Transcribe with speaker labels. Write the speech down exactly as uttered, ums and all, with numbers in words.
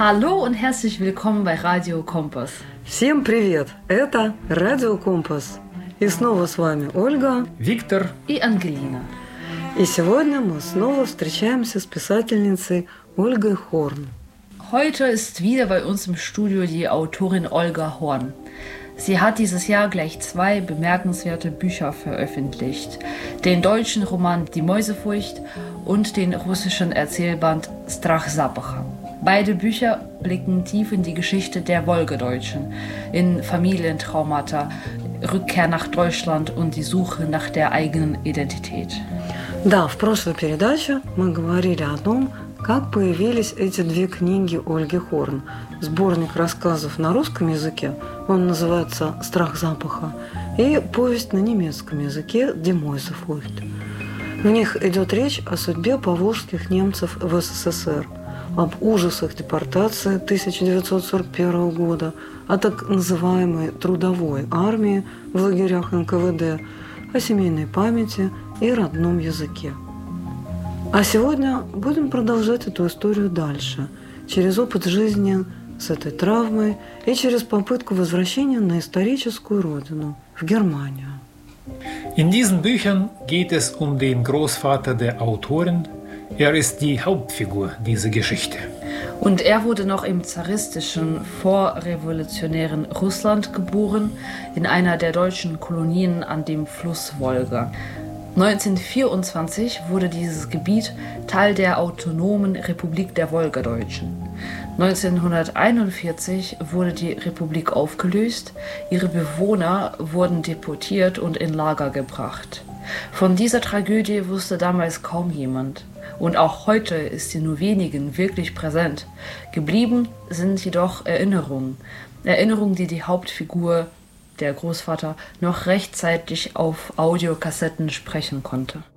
Speaker 1: Hallo und herzlich willkommen bei Radio Kompass.
Speaker 2: Всем привет! Это Радио Компас. И снова с вами Ольга,
Speaker 3: Виктор
Speaker 1: и Ангелина.
Speaker 2: И сегодня мы снова встречаемся с писательницей Ольгой Хорн.
Speaker 1: Heute ist wieder bei uns im Studio die Autorin Olga Horn. Sie hat dieses Jahr gleich zwei bemerkenswerte Bücher veröffentlicht. Den deutschen Roman Die Mäusefurcht und den russischen Erzählband Strach Zapacha. Beide Bücher blicken tief in die Geschichte der Wolgadeutschen, in Familientraumata, Rückkehr nach Deutschland und die Suche nach der eigenen Identität.
Speaker 2: Да, в прошлой передаче мы говорили о том, как появились эти две книги Ольги Хорн. Сборник рассказов на русском языке, он называется «Страх запаха», и повесть на немецком языке «Die Mäusefurcht». В них идет речь о судьбе поволжских немцев в СССР, об ужасах депортации тысяча девятьсот сорок первого года, о так называемой трудовой армии в лагерях эн ка вэ дэ, о семейной памяти и родном языке. А сегодня будем продолжать эту историю дальше, через опыт жизни с этой травмой и через попытку возвращения на историческую родину, в Германию.
Speaker 3: In diesen Büchern geht es um den Großvater der Autorin. Er ist die Hauptfigur dieser Geschichte.
Speaker 1: Und er wurde noch im zaristischen, vorrevolutionären Russland geboren, in einer der deutschen Kolonien an dem Fluss Wolga. neunzehnhundertvierundzwanzig wurde dieses Gebiet Teil der autonomen Republik der Wolgadeutschen. neunzehnhunderteinundvierzig wurde die Republik aufgelöst, ihre Bewohner wurden deportiert und in Lager gebracht. Von dieser Tragödie wusste damals kaum jemand. Und auch heute ist sie nur wenigen wirklich präsent. Geblieben sind jedoch Erinnerungen. Erinnerungen, die die Hauptfigur, der Großvater, noch rechtzeitig auf Audiokassetten sprechen konnte.